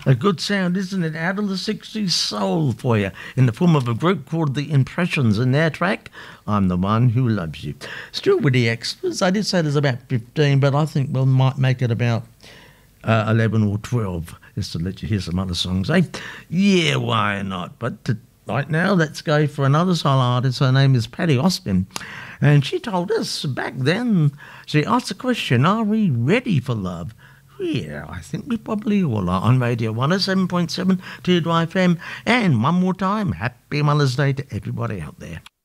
A good sound, isn't it? Out of the 60s soul for you in the form of a group called The Impressions and their track, I'm the One Who Loves You. Still with the extras. I did say there's about 15, but I think we might make it about 11 or 12 just to let you hear some other songs, eh? Yeah, why not? But right now, let's go for another solo artist. Her name is Patty Austin. And she told us back then, she asked the question, are we ready for love? Yeah, I think we probably all are on Radio 107.7 Teardry FM. And one more time, happy Mother's Day to everybody out there.